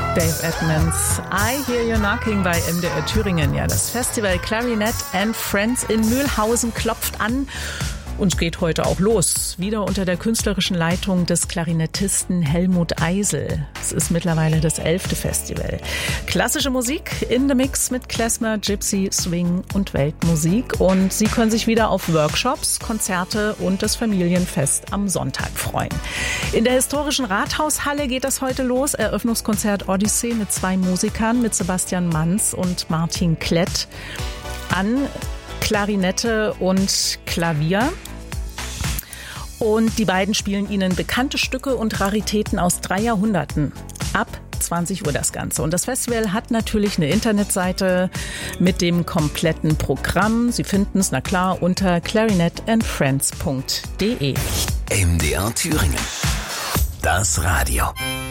Dave Edmunds, I Hear You Knocking bei MDR Thüringen. Ja, das Festival Clarinet and Friends in Mühlhausen klopft an. Und geht heute auch los, wieder unter der künstlerischen Leitung des Klarinettisten Helmut Eisel. Es ist mittlerweile das 11. Festival. Klassische Musik in the Mix mit Klezmer, Gypsy, Swing und Weltmusik. Und Sie können sich wieder auf Workshops, Konzerte und das Familienfest am Sonntag freuen. In der historischen Rathaushalle geht das heute los. Eröffnungskonzert Odyssee mit 2 Musikern, mit Sebastian Manz und Martin Klett an Klarinette und Klavier. Und die beiden spielen Ihnen bekannte Stücke und Raritäten aus 3 Jahrhunderten. Ab 20 Uhr das Ganze. Und das Festival hat natürlich eine Internetseite mit dem kompletten Programm. Sie finden es, na klar, unter clarinetandfriends.de. MDR Thüringen. Das Radio.